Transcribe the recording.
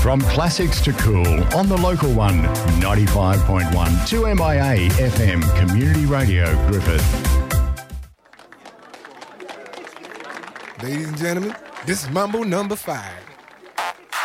From classics to cool on the local one, 95.1 2MIA FM Community Radio, Griffith. Ladies and gentlemen, this is Mambo number 5.